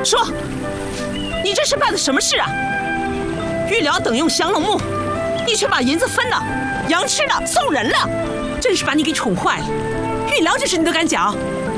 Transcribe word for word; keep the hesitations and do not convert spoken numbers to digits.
说，你这是办的什么事啊？玉辽等用降龙木，你却把银子分了，羊吃了，送人了，真是把你给宠坏了。玉辽这事你都敢讲？